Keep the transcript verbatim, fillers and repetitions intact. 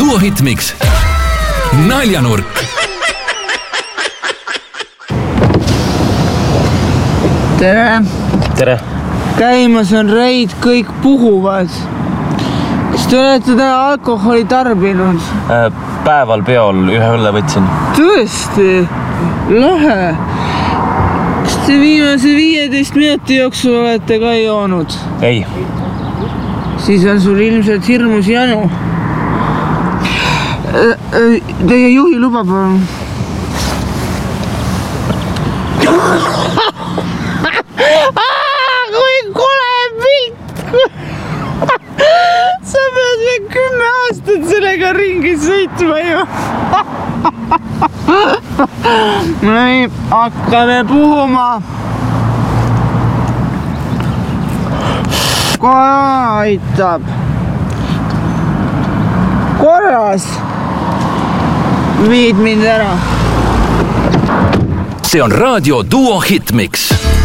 Duo Hitmix Naljanurk. Tere! Tere! Käimas on reid, kõik puhuvad. Kas te olete täna alkoholi tarbinud? Päeval peol ühe õlle võtsin. Tõesti? Lahe! Kas te viimase viieteist minuti jooksul olete ka joonud? Ei. Siis on sul ilmselt hirmus janu. Teie juhi luba palun. Kui kole pilt! Sa pead veel kümme aastat sellega ringi sõitma ju. Nii, hakkame puhuma. Kohe aitab. Korras. Viid mind ära. See on raadio Duo Hitmix.